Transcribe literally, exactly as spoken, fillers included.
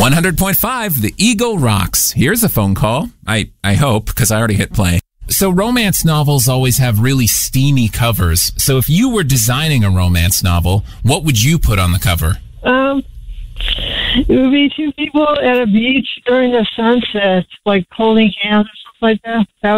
one hundred point five, The Eagle Rocks. Here's a phone call. I, I hope, because I already hit play. So romance novels always have really steamy covers. So if you were designing a romance novel, what would you put on the cover? Um, it would be two people at a beach during the sunset, like holding hands or something like that. That